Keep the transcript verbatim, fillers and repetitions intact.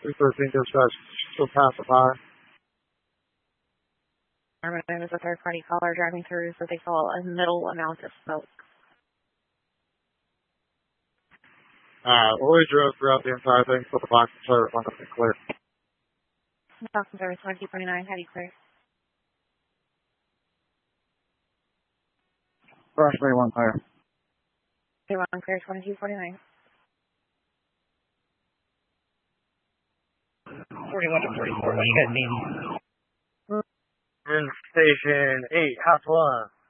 three thirteen dispatch, still pacify. It was a third-party caller driving through, so they saw a middle amount of smoke. Uh, Ori drove throughout the entire thing, so the box and service went up and clear. Box and service twenty-two forty-nine, how do you clear? Brush three one clear. three one clear, twenty-two forty-nine. forty-one to forty-four, what do you guys need? In station eight, house one.